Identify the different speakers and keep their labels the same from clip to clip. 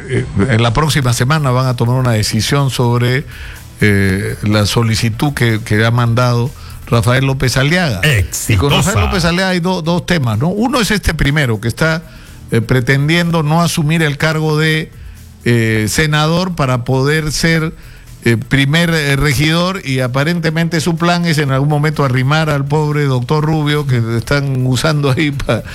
Speaker 1: en la próxima semana van a tomar una decisión sobre la solicitud que ha mandado Rafael López Aliaga.
Speaker 2: Exitosa.
Speaker 1: Y con Rafael López Aliaga hay dos temas, ¿no? Uno es este primero, que está pretendiendo no asumir el cargo de senador para poder ser primer regidor, y aparentemente su plan es en algún momento arrimar al pobre doctor Rubio, que están usando ahí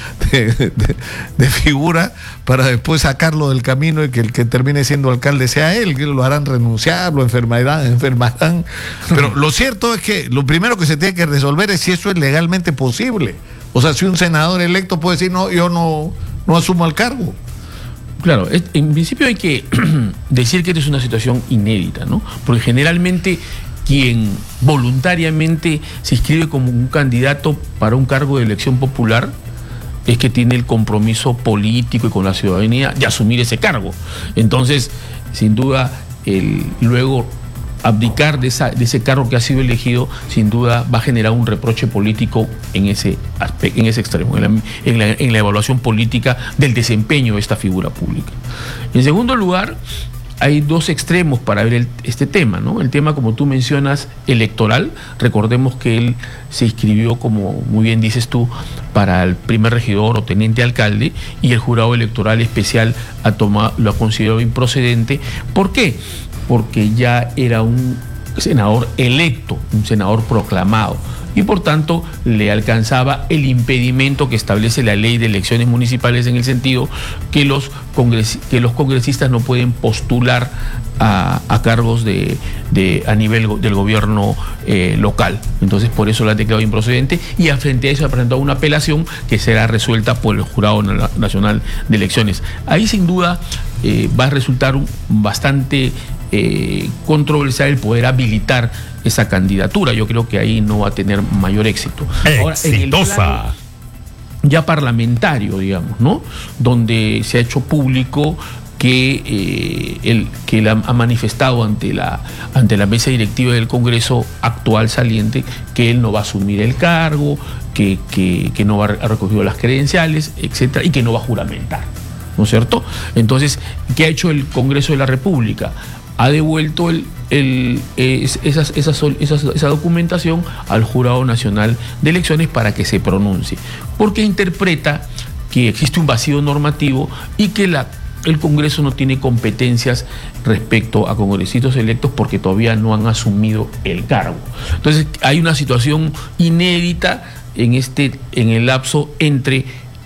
Speaker 1: de figura, para después sacarlo del camino y que el que termine siendo alcalde sea él, que lo harán renunciar, lo enfermarán. Pero lo cierto es que lo primero que se tiene que resolver es si eso es legalmente posible. O sea, si un senador electo puede decir, no, yo no asumo el cargo.
Speaker 3: Claro, en principio hay que decir que esta es una situación inédita, ¿no? Porque generalmente quien voluntariamente se inscribe como un candidato para un cargo de elección popular es que tiene el compromiso político y con la ciudadanía de asumir ese cargo. Entonces, sin duda, luego abdicar de ese cargo que ha sido elegido, sin duda va a generar un reproche político en ese aspecto, en ese extremo, en la evaluación política del desempeño de esta figura pública. En segundo lugar, hay dos extremos para ver este tema, ¿no? El tema, como tú mencionas, electoral. Recordemos que él se inscribió, como muy bien dices tú, para el primer regidor o teniente alcalde, y el jurado electoral especial lo ha considerado improcedente. ¿Por qué? Porque ya era un senador electo, un senador proclamado, y por tanto le alcanzaba el impedimento que establece la ley de elecciones municipales, en el sentido que los congresistas no pueden postular a cargos a nivel del gobierno local. Entonces, por eso lo han declarado improcedente, y frente a eso ha presentado una apelación que será resuelta por el Jurado Nacional de Elecciones. Ahí, sin duda, va a resultar bastante controversial el poder habilitar esa candidatura. Yo creo que ahí no va a tener mayor éxito. Ahora, en el plano ya parlamentario, digamos, ¿no? Donde se ha hecho público que él ha manifestado ante la mesa directiva del Congreso actual saliente que él no va a asumir el cargo, que no ha recogido las credenciales, etcétera, y que no va a juramentar, ¿no es cierto? Entonces, ¿qué ha hecho el Congreso de la República? Ha devuelto esa documentación al Jurado Nacional de Elecciones para que se pronuncie, porque interpreta que existe un vacío normativo y que el Congreso no tiene competencias respecto a congresistas electos porque todavía no han asumido el cargo. Entonces, hay una situación inédita en el lapso entre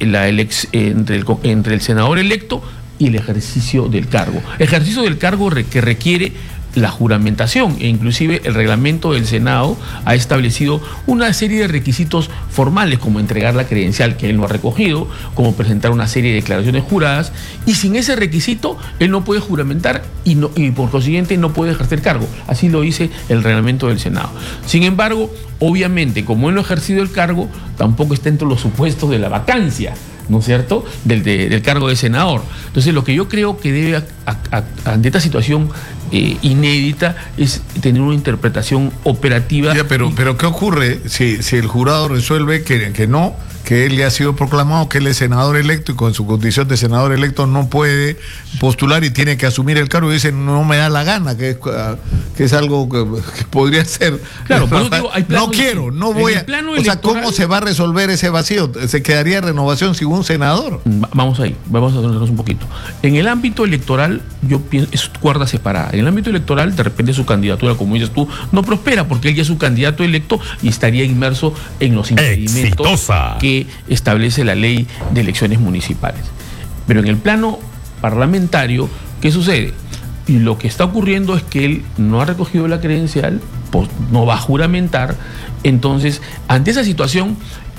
Speaker 3: el senador electo y el ejercicio del cargo. Ejercicio del cargo que requiere la juramentación, e inclusive el reglamento del Senado ha establecido una serie de requisitos formales, como entregar la credencial que él no ha recogido, como presentar una serie de declaraciones juradas, y sin ese requisito él no puede juramentar y por consiguiente no puede ejercer cargo. Así lo dice el reglamento del Senado. Sin embargo, obviamente, como él no ha ejercido el cargo, tampoco está entre los supuestos de la vacancia, ¿no es cierto?, del cargo de senador. Entonces, lo que yo creo que debe, ante esta situación inédita, es tener una interpretación operativa.
Speaker 1: Ya, pero ¿qué ocurre si el jurado resuelve que no, que él ya ha sido proclamado, que él es senador electo y con su condición de senador electo no puede postular y tiene que asumir el cargo, y dice no me da la gana, que es algo que podría ser?
Speaker 3: Claro, pero digo,
Speaker 1: no quiero, no voy a... O sea, ¿cómo se va a resolver ese vacío? ¿Se quedaría renovación sin un senador?
Speaker 3: Vamos a adelantarnos un poquito. En el ámbito electoral, yo pienso, es cuerda separada. En el ámbito electoral, de repente su candidatura, como dices tú, no prospera porque él ya es un candidato electo y estaría inmerso en los impedimentos que establece la ley de elecciones municipales. Pero en el plano parlamentario, ¿qué sucede? Y lo que está ocurriendo es que él no ha recogido la credencial, pues no va a juramentar. Entonces, ante esa situación,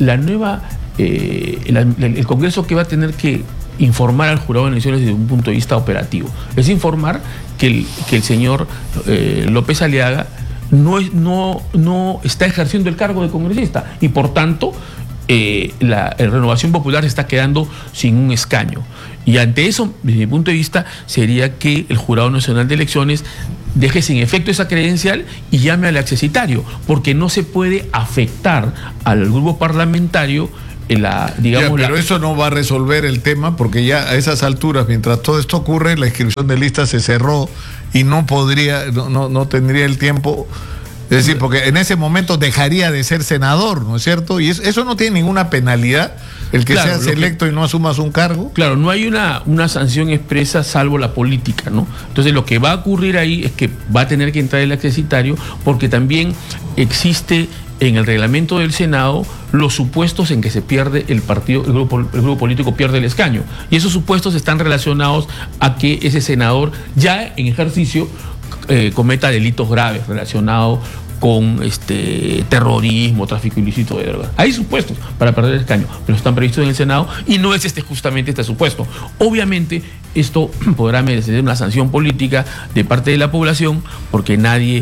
Speaker 3: el Congreso, que va a tener que informar al jurado de elecciones desde un punto de vista operativo, es informar que el señor López Aliaga no está ejerciendo el cargo de congresista, y por tanto la Renovación Popular se está quedando sin un escaño. Y ante eso, desde mi punto de vista, sería que el Jurado Nacional de Elecciones deje sin efecto esa credencial y llame al accesitario, porque no se puede afectar al grupo parlamentario digamos...
Speaker 1: pero eso no va a resolver el tema, porque ya a esas alturas, mientras todo esto ocurre, la inscripción de listas se cerró y no tendría el tiempo. Es decir, porque en ese momento dejaría de ser senador, ¿no es cierto? Y eso no tiene ninguna penalidad, el que seas electo y no asumas un cargo.
Speaker 3: Claro, no hay una sanción expresa salvo la política, ¿no? Entonces lo que va a ocurrir ahí es que va a tener que entrar el accesitario, porque también existe en el reglamento del Senado los supuestos en que se pierde el grupo político pierde el escaño. Y esos supuestos están relacionados a que ese senador ya en ejercicio cometa delitos graves relacionados con terrorismo, tráfico ilícito de drogas. Hay supuestos para perder el escaño, pero están previstos en el Senado y no es justamente este supuesto. Obviamente esto podrá merecer una sanción política de parte de la población, porque nadie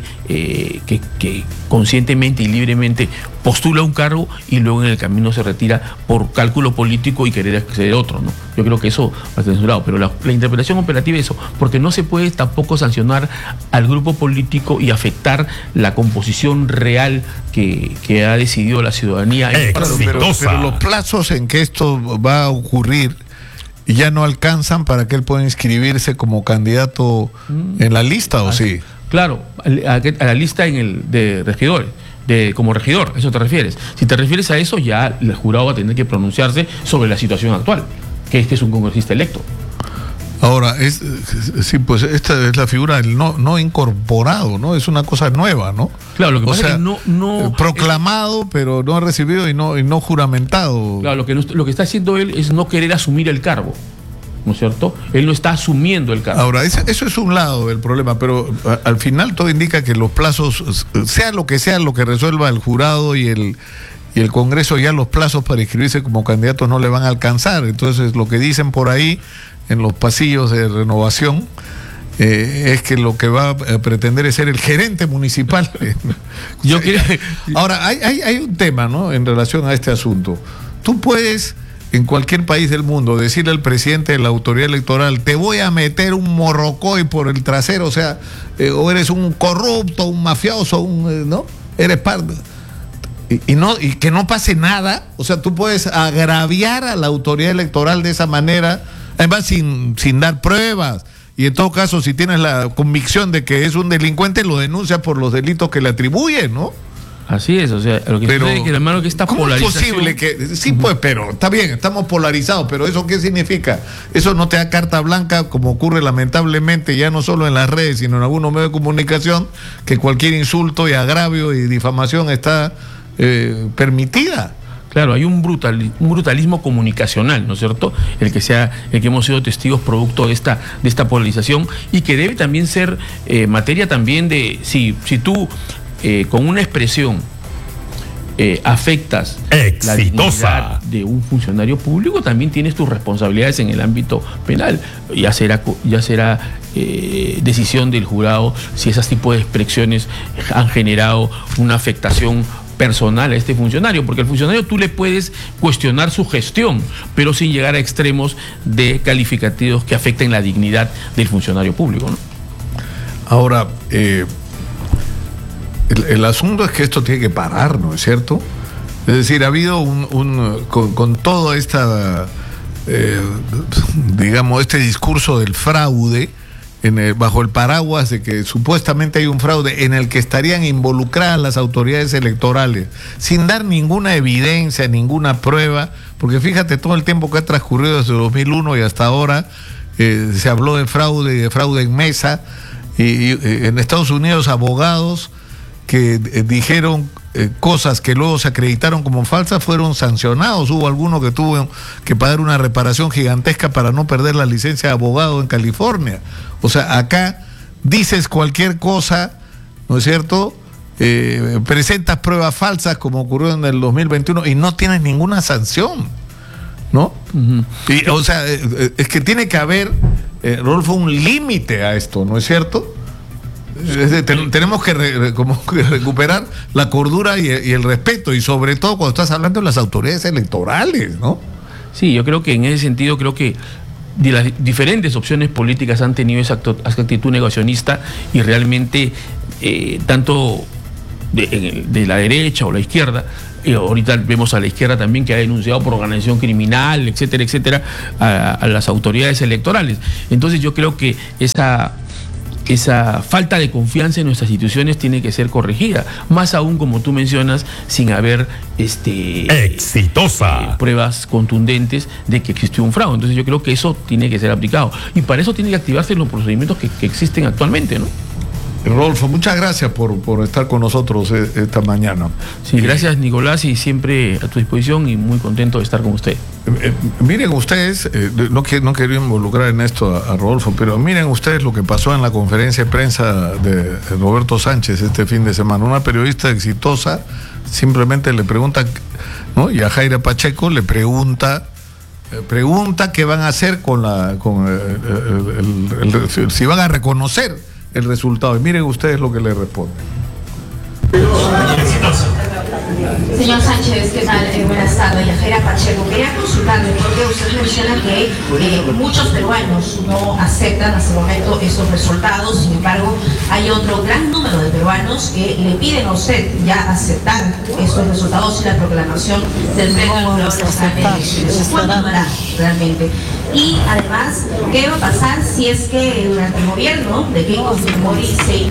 Speaker 3: que conscientemente y libremente postula un cargo y luego en el camino se retira por cálculo político y querer acceder a otro, ¿no? Yo creo que eso va a ser censurado, pero la interpretación operativa es eso, porque no se puede tampoco sancionar al grupo político y afectar la composición real que ha decidido la ciudadanía.
Speaker 1: Pero los plazos en que esto va a ocurrir ya no alcanzan para que él pueda inscribirse como candidato en la lista, ¿o sí?
Speaker 3: Claro, a la lista de regidores. Como regidor, ¿a eso te refieres? Si te refieres a eso, ya el jurado va a tener que pronunciarse sobre la situación actual, que es un congresista electo.
Speaker 1: Ahora, sí, pues esta es la figura del no incorporado, ¿no? Es una cosa nueva, ¿no?
Speaker 3: Claro, lo que pasa es que no
Speaker 1: proclamado, pero no recibido y no juramentado.
Speaker 3: Claro, lo que está haciendo él es no querer asumir el cargo, ¿no es cierto? Él no está asumiendo el cargo.
Speaker 1: Ahora, eso es un lado del problema, pero al final todo indica que los plazos, sea lo que resuelva el jurado y el Congreso, ya los plazos para inscribirse como candidato no le van a alcanzar. Entonces, lo que dicen por ahí en los pasillos de Renovación es que lo que va a pretender es ser el gerente municipal. Ahora, hay un tema, ¿no?, en relación a este asunto. Tú puedes, en cualquier país del mundo, decirle al presidente de la autoridad electoral: te voy a meter un morrocoy por el trasero, o sea, o eres un corrupto, un mafioso, ¿no? Eres parte. Y que no pase nada. O sea, tú puedes agraviar a la autoridad electoral de esa manera, además sin dar pruebas. Y en todo caso, si tienes la convicción de que es un delincuente, lo denuncias por los delitos que le atribuyen, ¿no?
Speaker 3: Así es, o sea, lo que sucede es que, hermano, que esta polarización...
Speaker 1: ¿Cómo es posible que...? Sí, pues, pero está bien, estamos polarizados, pero ¿eso qué significa? Eso no te da carta blanca, como ocurre lamentablemente ya no solo en las redes, sino en algunos medios de comunicación, que cualquier insulto y agravio y difamación está permitida.
Speaker 3: Claro, hay un brutalismo comunicacional, ¿no es cierto? El que hemos sido testigos producto de esta polarización, y que debe también ser materia también de... Si tú con una expresión afectas la dignidad de un funcionario público, también tienes tus responsabilidades en el ámbito penal. Ya será decisión del jurado si ese tipo de expresiones han generado una afectación personal a este funcionario, porque al funcionario tú le puedes cuestionar su gestión, pero sin llegar a extremos de calificativos que afecten la dignidad del funcionario público, ¿no?
Speaker 1: Ahora, el asunto es que esto tiene que parar, ¿no es cierto? Es decir, ha habido con toda esta, digamos, este discurso del fraude, bajo el paraguas de que supuestamente hay un fraude en el que estarían involucradas las autoridades electorales, sin dar ninguna evidencia, ninguna prueba, porque fíjate todo el tiempo que ha transcurrido desde 2001 y hasta ahora, se habló de fraude y de fraude en mesa, y en Estados Unidos abogados que dijeron cosas que luego se acreditaron como falsas fueron sancionados. Hubo alguno que tuvo que pagar una reparación gigantesca para no perder la licencia de abogado en California. O sea, acá dices cualquier cosa, ¿no es cierto? Presentas pruebas falsas como ocurrió en el 2021 y no tienes ninguna sanción, ¿no? Uh-huh. Y, o sea, es que tiene que haber, Rodolfo, un límite a esto, ¿no es cierto? Tenemos que recuperar la cordura y el respeto, y sobre todo cuando estás hablando de las autoridades electorales, ¿no?
Speaker 3: Sí, yo creo que en ese sentido, creo que de las diferentes opciones políticas han tenido esa actitud negacionista, y realmente tanto de la derecha o la izquierda ahorita vemos a la izquierda también que ha denunciado por organización criminal, etcétera, etcétera, a las autoridades electorales. Entonces yo creo que esa falta de confianza en nuestras instituciones tiene que ser corregida, más aún, como tú mencionas, sin haber
Speaker 2: exitosa
Speaker 3: pruebas contundentes de que existió un fraude. Entonces yo creo que eso tiene que ser aplicado y para eso tienen que activarse los procedimientos que existen actualmente, ¿no?
Speaker 1: Rodolfo, muchas gracias por estar con nosotros esta mañana.
Speaker 3: Sí, gracias, Nicolás, y siempre a tu disposición y muy contento de estar con usted.
Speaker 1: Miren ustedes, no quería involucrar en esto a Rodolfo, pero miren ustedes lo que pasó en la conferencia de prensa de Roberto Sánchez este fin de semana. Una periodista exitosa simplemente le pregunta, ¿no? Y a Jaira Pacheco le pregunta qué van a hacer si van a reconocer el resultado. Y miren ustedes lo que le responde.
Speaker 4: Señor Sánchez, ¿qué tal? Buenas tardes. Jaira Pacheco, quería consultarle porque usted menciona que muchos peruanos no aceptan hasta el momento estos resultados. Sin embargo, hay otro gran número de peruanos que le piden a usted ya aceptar estos resultados y la proclamación del premio al Logro de las elecciones. ¿Cuándo lo hará realmente? Y además, ¿qué va a pasar si es que durante el gobierno de Keiko Fujimori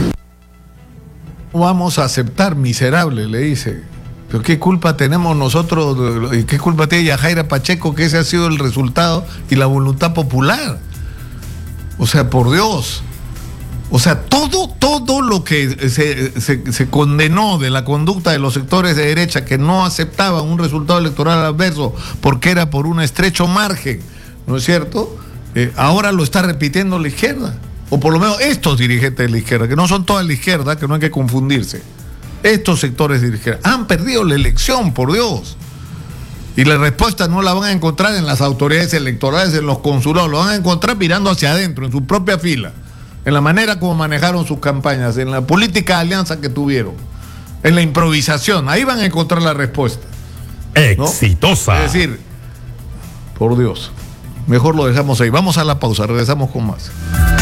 Speaker 1: vamos a aceptar, miserable, le dice. Pero qué culpa tenemos nosotros y qué culpa tiene Yajaira Pacheco que ese ha sido el resultado y la voluntad popular. O sea, por Dios. O sea, todo lo que se condenó de la conducta de los sectores de derecha que no aceptaban un resultado electoral adverso porque era por un estrecho margen, ¿no es cierto? Ahora lo está repitiendo la izquierda. O por lo menos estos dirigentes de la izquierda, que no son toda la izquierda, que no hay que confundirse. Estos sectores de la izquierda han perdido la elección, por Dios. Y la respuesta no la van a encontrar en las autoridades electorales, en los consulados, lo van a encontrar mirando hacia adentro, en su propia fila, en la manera como manejaron sus campañas, en la política de alianza que tuvieron, en la improvisación. Ahí van a encontrar la respuesta, ¿no?
Speaker 2: Exitosa.
Speaker 1: Es decir, por Dios, mejor lo dejamos ahí. Vamos a la pausa, regresamos con más.